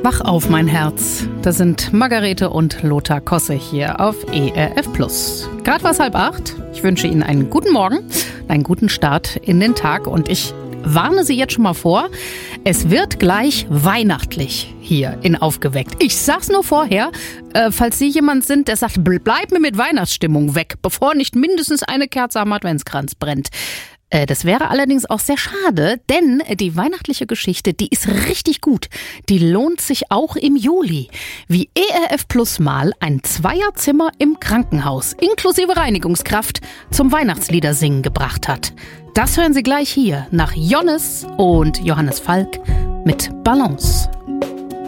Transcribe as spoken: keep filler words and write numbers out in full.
Wach auf, mein Herz. Da sind Margarete und Lothar Kosse hier auf E R F Plus. Gerade war es halb acht. Ich wünsche Ihnen einen guten Morgen, einen guten Start in den Tag und ich warne Sie jetzt schon mal vor, es wird gleich weihnachtlich hier in Aufgeweckt. Ich sag's nur vorher, äh, falls Sie jemand sind, der sagt, bleib mir mit Weihnachtsstimmung weg, bevor nicht mindestens eine Kerze am Adventskranz brennt. Äh, das wäre allerdings auch sehr schade, denn die weihnachtliche Geschichte, die ist richtig gut. Die lohnt sich auch im Juli. Wie E R F Plus mal ein Zweierzimmer im Krankenhaus inklusive Reinigungskraft zum Weihnachtsliedersingen gebracht hat. Das hören Sie gleich hier nach Jonnes und Johannes Falk mit Balance.